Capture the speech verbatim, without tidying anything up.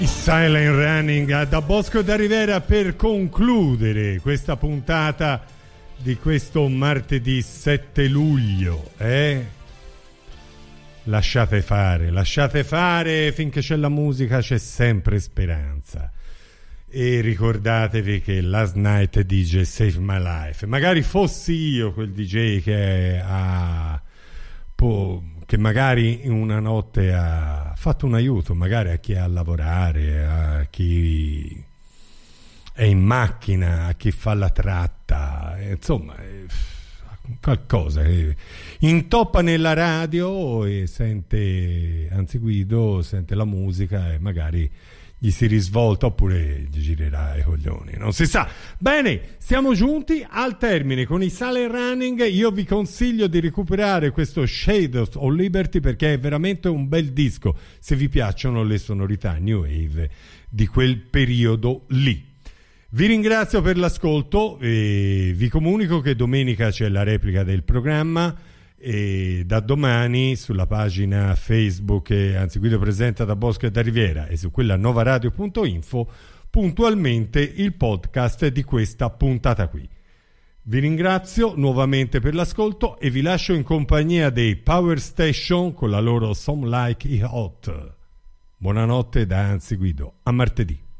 Silent Running da Bosco da Rivera per concludere questa puntata di questo martedì sette luglio. Eh? Lasciate fare, lasciate fare, finché c'è la musica c'è sempre speranza. E ricordatevi che Last Night D J Saved My Life. Magari fossi io quel D J che ha po- che magari in una notte ha fatto un aiuto, magari a chi è a lavorare, a chi è in macchina, a chi fa la tratta, insomma, qualcosa. Intoppa nella radio e sente, anzi Guido, sente la musica e magari gli si risvolta oppure gli girerà i coglioni, non si sa. Bene, siamo giunti al termine con i Silent Running. Io vi consiglio di recuperare questo Shadows of Liberty perché è veramente un bel disco se vi piacciono le sonorità new wave di quel periodo lì. Vi ringrazio per l'ascolto e vi comunico che domenica c'è la replica del programma e da domani sulla pagina Facebook, eh, anzi Guido presenta da Bosco e da Riviera, e su quella novaradio punto info puntualmente il podcast di questa puntata qui. Vi ringrazio nuovamente per l'ascolto e vi lascio in compagnia dei Power Station con la loro Some Like It Hot. Buonanotte da Anzi Guido, a martedì.